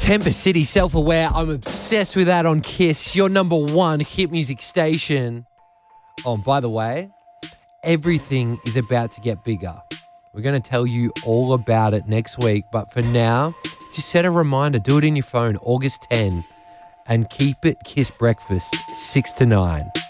Temper City, Self-Aware. I'm obsessed with that on KISS, your number one hit music station. Oh, and by the way, everything is about to get bigger. We're going to tell you all about it next week. But for now, just set a reminder. Do it in your phone, August 10. And keep it KISS Breakfast, 6 to 9.